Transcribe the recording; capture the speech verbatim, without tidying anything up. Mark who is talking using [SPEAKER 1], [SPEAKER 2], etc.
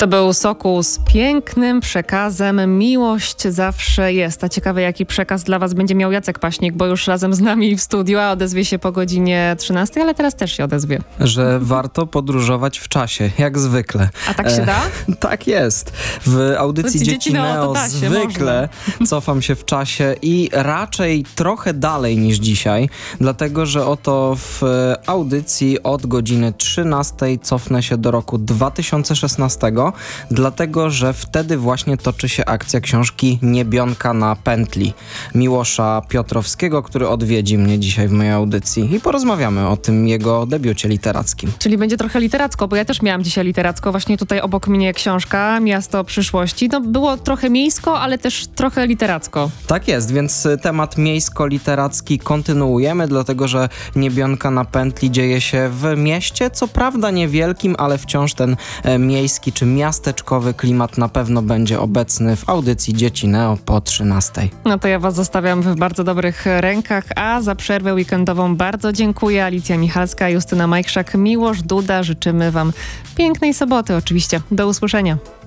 [SPEAKER 1] To był Sokół z pięknym przekazem. Miłość zawsze jest. A ciekawe, jaki przekaz dla was będzie miał Jacek Paśnik, bo już razem z nami w studiu, a odezwie się po godzinie trzynastej, ale teraz też się odezwie.
[SPEAKER 2] Że warto podróżować w czasie, jak zwykle.
[SPEAKER 1] A tak się da?
[SPEAKER 2] E, tak jest. W audycji
[SPEAKER 1] Dzieci
[SPEAKER 2] Dzieci
[SPEAKER 1] Neo
[SPEAKER 2] Neo
[SPEAKER 1] to da się,
[SPEAKER 2] zwykle cofam się w czasie i raczej trochę dalej niż dzisiaj, dlatego że oto w audycji od godziny trzynastej cofnę się do roku dwa tysiące szesnastego, dlatego że wtedy właśnie toczy się akcja książki Niebionka na pętli Miłosza Piotrowskiego, który odwiedzi mnie dzisiaj w mojej audycji i porozmawiamy o tym jego debiucie literackim.
[SPEAKER 1] Czyli będzie trochę literacko, bo ja też miałam dzisiaj literacko. Właśnie tutaj obok mnie książka Miasto przyszłości. No było trochę miejsko, ale też trochę literacko.
[SPEAKER 2] Tak jest, więc temat miejsko-literacki kontynuujemy, dlatego że Niebionka na pętli dzieje się w mieście, co prawda niewielkim, ale wciąż ten e, miejski czy miasteczkowy klimat na pewno będzie obecny w audycji Dzieci Neo po trzynastej.
[SPEAKER 1] No to ja was zostawiam w bardzo dobrych rękach, a za przerwę weekendową bardzo dziękuję. Alicja Michalska, Justyna Majchrzak, Miłosz Duda. Życzymy wam pięknej soboty oczywiście. Do usłyszenia.